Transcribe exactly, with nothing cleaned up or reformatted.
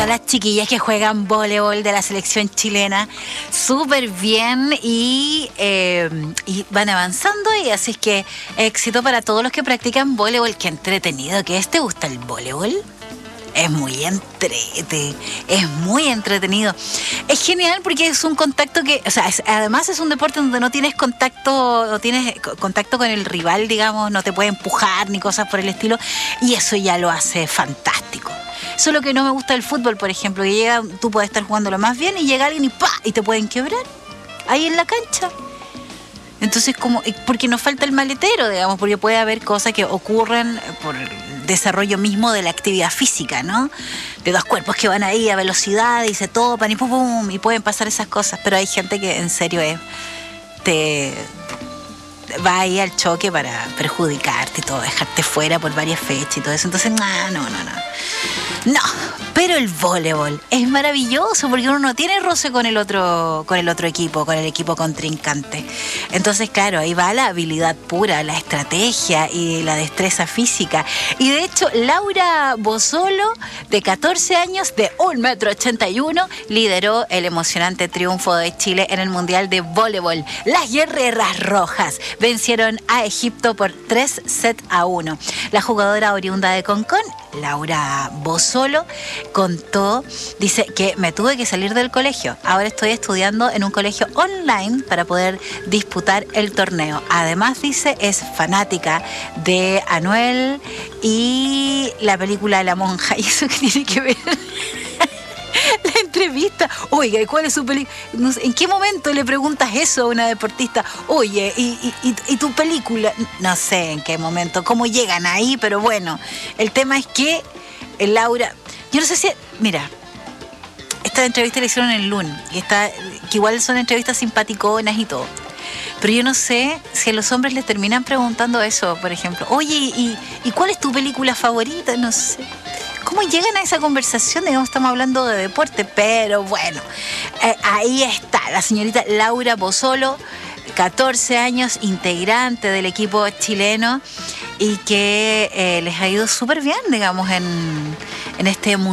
todas las chiquillas que juegan voleibol de la selección chilena súper bien y, eh, y van avanzando, y así es que éxito para todos los que practican voleibol. Qué entretenido que es. ¿Te gusta el voleibol? Es muy entrete, es muy entretenido. Es genial porque es un contacto que, o sea, es, además es un deporte donde no tienes contacto, no tienes contacto con el rival, digamos, no te puede empujar ni cosas por el estilo, y eso ya lo hace fantástico. Eso es lo que no me gusta del fútbol, por ejemplo, que llega, tú puedes estar jugándolo más bien y llega alguien y ¡pa! Y te pueden quebrar ahí en la cancha. Entonces, como, porque nos falta el maletero, digamos, porque puede haber cosas que ocurren por el desarrollo mismo de la actividad física, ¿no? De dos cuerpos que van ahí a velocidad y se topan y pum, pum, y pueden pasar esas cosas, pero hay gente que en serio es, te va ahí al choque para perjudicarte y todo, dejarte fuera por varias fechas y todo eso. Entonces, no, no, no, no. No, pero el voleibol es maravilloso porque uno no tiene roce con el otro, con el otro equipo, con el equipo contrincante. Entonces, claro, ahí va la habilidad pura, la estrategia y la destreza física. Y de hecho, Laura Bosolo, de catorce años, de un metro ochenta y uno, lideró el emocionante triunfo de Chile en el Mundial de Voleibol. Las guerreras rojas vencieron a Egipto por tres sets a uno. La jugadora oriunda de Concón, Laura Bosolo, contó, dice que me tuve que salir del colegio. Ahora estoy estudiando en un colegio online para poder disputar el torneo. Además, dice, es fanática de Anuel y la película La Monja. ¿Y eso qué tiene que ver? La entrevista. Oiga, ¿y cuál es su película? No sé, ¿en qué momento le preguntas eso a una deportista? Oye, ¿y, y, y tu película? No sé en qué momento, cómo llegan ahí, pero bueno, el tema es que el Laura, yo no sé si, mira, esta entrevista la hicieron en Lun, y está, que igual son entrevistas simpaticonas y todo, pero yo no sé si a los hombres les terminan preguntando eso, por ejemplo, oye, ¿y, y cuál es tu película favorita? No sé. ¿Cómo llegan a esa conversación? Digamos, estamos hablando de deporte, pero bueno, eh, ahí está la señorita Laura Bosolo, catorce años, integrante del equipo chileno, y que eh, les ha ido súper bien, digamos, en, en este mundo.